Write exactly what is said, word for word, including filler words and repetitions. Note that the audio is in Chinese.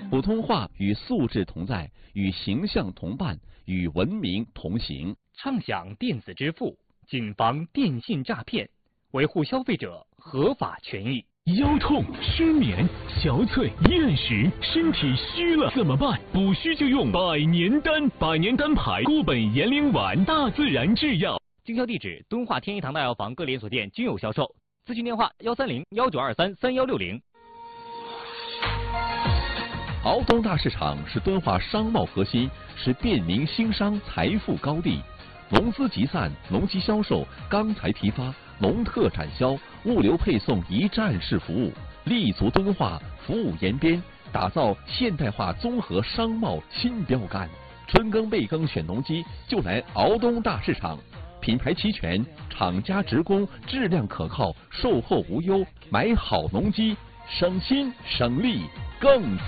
普通话与素质同在，与形象同伴，与文明同行。 畅享电子支付，谨防电信诈骗，维护消费者合法权益。 腰痛、失眠、憔悴、厌食，身体虚了怎么办？补虚就用百年丹，百年丹牌固本延龄丸，大自然制药。 经销地址：敦化天一堂大药房各连锁店均有销售。咨询电话：幺三零幺九二三三幺六零。 敖东大市场是敦化商贸核心，是便民兴商财富高地。农资集散、农机销售、钢材批发、农特产销、物流配送一站式服务，立足敦化，服务延边，打造现代化综合商贸新标杆。春耕备耕选农机，就来敖东大市场。品牌齐全，厂家直供，质量可靠，售后无忧，买好农机，省心省力更